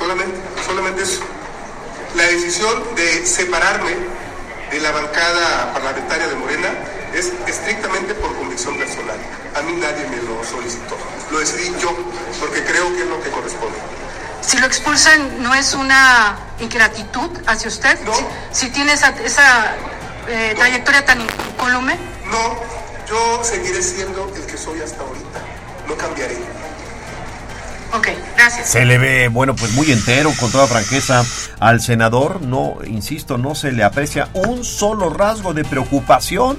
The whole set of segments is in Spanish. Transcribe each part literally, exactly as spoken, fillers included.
solamente, solamente eso. La decisión de separarme de la bancada parlamentaria de Morena es estrictamente por convicción personal. A mí nadie me lo solicitó. Lo decidí yo, porque creo que es lo que corresponde. Si lo expulsan, ¿no es una ingratitud hacia usted? No. Si, si tiene esa, esa eh, no. trayectoria tan incólume. No, yo seguiré siendo el que soy hasta ahorita. No cambiaré. Ok, gracias. Se le ve, bueno, pues muy entero, con toda franqueza, al senador. No, insisto, no se le aprecia un solo rasgo de preocupación,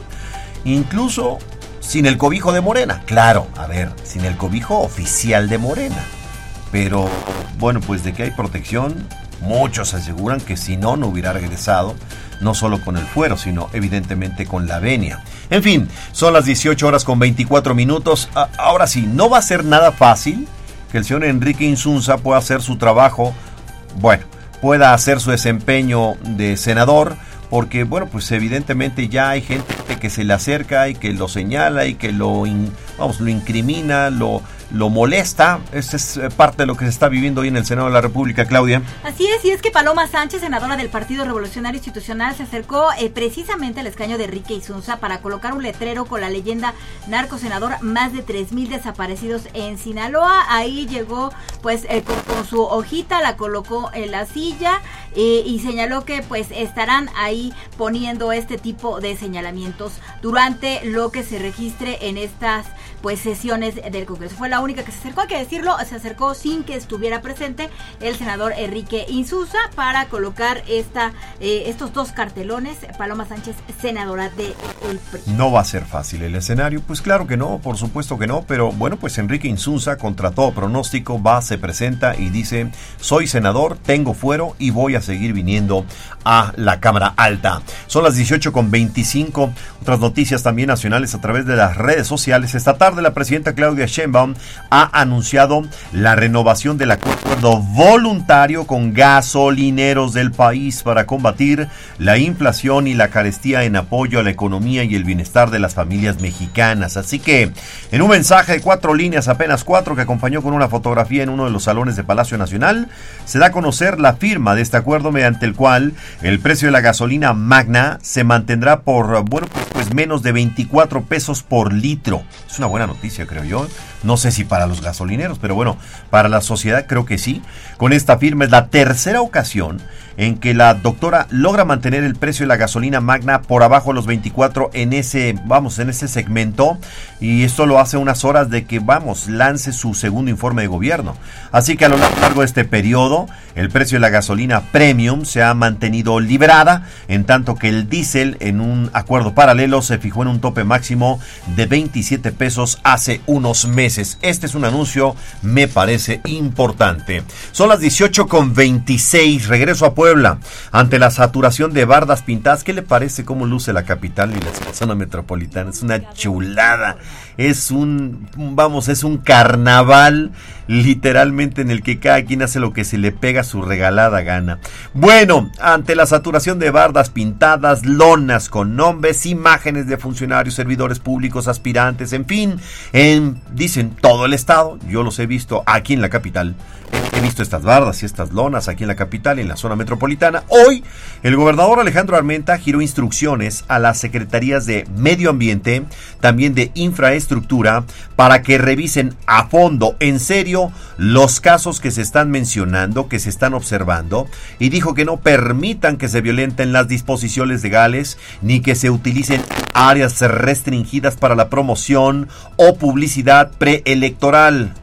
incluso sin el cobijo de Morena. Claro, a ver, sin el cobijo oficial de Morena. Pero, bueno, pues de que hay protección, muchos aseguran que si no, no hubiera regresado, no solo con el fuero, sino evidentemente con la venia. En fin, son las dieciocho horas con veinticuatro minutos. Ahora sí, no va a ser nada fácil que el señor Enrique Insunza pueda hacer su trabajo, bueno, pueda hacer su desempeño de senador, porque, bueno, pues evidentemente ya hay gente que se le acerca y que lo señala y que lo, in, vamos, lo incrimina, lo, lo molesta. Esa es parte de lo que se está viviendo hoy en el Senado de la República, Claudia. Así es, y es que Paloma Sánchez, senadora del Partido Revolucionario Institucional, se acercó eh, precisamente al escaño de Enrique Insunza para colocar un letrero con la leyenda narcosenador, más de tres mil desaparecidos en Sinaloa. Ahí llegó pues eh, con, con su hojita, la colocó en la silla eh, y señaló que pues estarán ahí poniendo este tipo de señalamientos durante lo que se registre en estas pues sesiones del Congreso. Fue la única que se acercó, hay que decirlo, se acercó sin que estuviera presente el senador Enrique Insunza para colocar esta eh, estos dos cartelones. Paloma Sánchez, senadora de el P R I. No va a ser fácil el escenario, pues claro que no, por supuesto que no, pero bueno, pues Enrique Insunza, contra todo pronóstico, va, se presenta y dice: soy senador, tengo fuero y voy a seguir viniendo a la Cámara Alta. Son las dieciocho con veinticinco. Otras noticias también nacionales a través de las redes sociales. Esta tarde la presidenta Claudia Sheinbaum ha anunciado la renovación del acuerdo voluntario con gasolineros del país para combatir la inflación y la carestía en apoyo a la economía y el bienestar de las familias mexicanas. Así que, en un mensaje de cuatro líneas, apenas cuatro, que acompañó con una fotografía en uno de los salones de Palacio Nacional, se da a conocer la firma de este acuerdo mediante el cual el precio de la gasolina Magna se mantendrá por, bueno, pues, pues menos de veinticuatro pesos por litro. Es una buena noticia, creo yo. No sé si para los gasolineros, pero bueno, para la sociedad creo que sí. Con esta firma es la tercera ocasión en que la doctora logra mantener el precio de la gasolina Magna por abajo de los veinticuatro en ese, vamos, en ese segmento, y esto lo hace unas horas de que, vamos, lance su segundo informe de gobierno. Así que a lo largo de este periodo, el precio de la gasolina premium se ha mantenido liberada, en tanto que el diésel, en un acuerdo paralelo, se fijó en un tope máximo de veintisiete pesos hace unos meses. Este es un anuncio, me parece importante. Son las dieciocho con veintiséis, regreso a Puebla. Ante la saturación de bardas pintadas, ¿qué le parece cómo luce la capital y la zona metropolitana? Es una chulada. Es un, vamos, es un carnaval literalmente en el que cada quien hace lo que se le pega a su regalada gana. Bueno, ante la saturación de bardas pintadas, lonas con nombres, imágenes de funcionarios, servidores públicos, aspirantes, en fin, en, dicen todo el estado, yo los he visto aquí en la capital. He visto estas bardas y estas lonas aquí en la capital y en la zona metropolitana. Hoy, el gobernador Alejandro Armenta giró instrucciones a las secretarías de Medio Ambiente, también de Infraestructura, para que revisen a fondo, en serio, los casos que se están mencionando, que se están observando, y dijo que no permitan que se violenten las disposiciones legales, ni que se utilicen áreas restringidas para la promoción o publicidad preelectoral.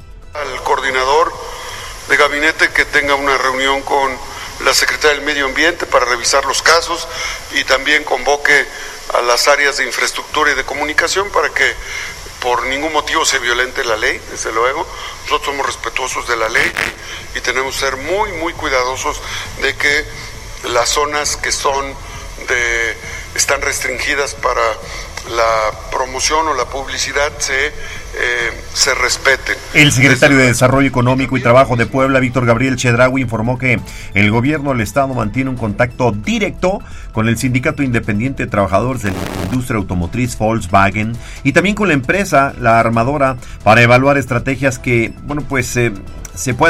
Al coordinador de gabinete que tenga una reunión con la Secretaría del Medio Ambiente para revisar los casos y también convoque a las áreas de infraestructura y de comunicación para que por ningún motivo se violente la ley, desde luego. Nosotros somos respetuosos de la ley y, y tenemos que ser muy, muy cuidadosos de que las zonas que son de, están restringidas para la promoción o la publicidad se Eh, se respeten. El secretario de Desarrollo Económico y Trabajo de Puebla, Víctor Gabriel Chedraui, informó que el gobierno del estado mantiene un contacto directo con el Sindicato Independiente de Trabajadores de la Industria Automotriz Volkswagen y también con la empresa, la armadora, para evaluar estrategias que, bueno, pues eh, se pueden